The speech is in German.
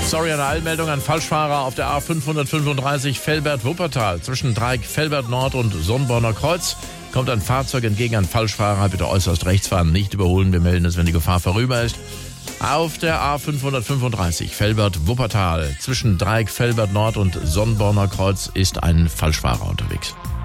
Sorry, eine Eilmeldung an Falschfahrer auf der A535 Velbert-Wuppertal. Zwischen Dreieck Velbert-Nord und Sonnborner Kreuz kommt ein Fahrzeug entgegen, ein Falschfahrer. Bitte äußerst rechts fahren, nicht überholen. Wir melden es, wenn die Gefahr vorüber ist. Auf der A535 Velbert-Wuppertal zwischen Dreieck Velbert-Nord und Sonnborner Kreuz ist ein Falschfahrer unterwegs.